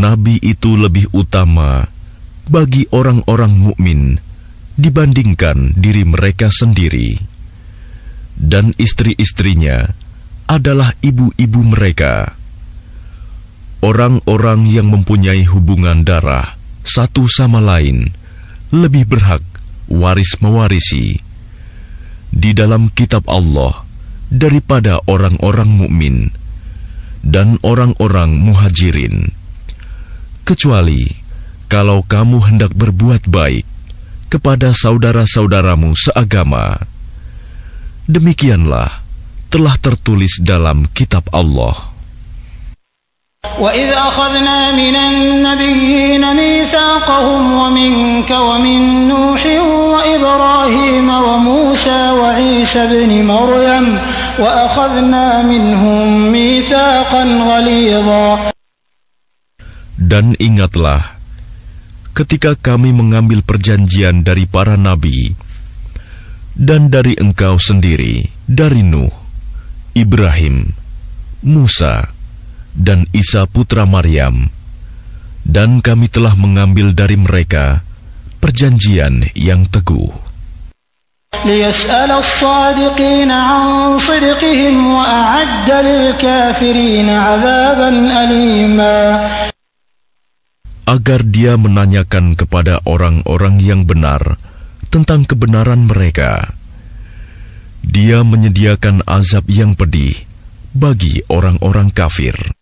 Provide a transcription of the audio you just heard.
nabi itu lebih utama bagi orang-orang mukmin dibandingkan diri mereka sendiri, dan istri-istrinya adalah ibu-ibu mereka. Orang-orang yang mempunyai hubungan darah satu sama lain lebih berhak waris-mewarisi di dalam kitab Allah daripada orang-orang mukmin dan orang-orang muhajirin, kecuali kalau kamu hendak berbuat baik kepada saudara-saudaramu seagama. Demikianlah telah tertulis dalam kitab Allah. وَإِذْ أَخَذْنَا مِنَ النَّبِيِّينَ مِيثَاقَهُمْ وَمِنكَ وَمِن نُّوحٍ وَإِبْرَاهِيمَ وَمُوسَى وَعِيسَى ابْنِ مَرْيَمَ وَأَخَذْنَا مِنْهُم مِّيثَاقًا غَلِيظًا. Dan ingatlah ketika kami mengambil perjanjian dari para nabi dan dari engkau sendiri, dari Nuh, Ibrahim, Musa, dan Isa putra Maryam, dan kami telah mengambil dari mereka perjanjian yang teguh. لِيَسْأَلَ الصَّادِقِينَ عَنْ صِدْقِهِمْ وَأَعَدَّ لِلْكَافِرِينَ عَذَابًا أَلِيمًا. Agar dia menanyakan kepada orang-orang yang benar tentang kebenaran mereka. Dia menyediakan azab yang pedih bagi orang-orang kafir.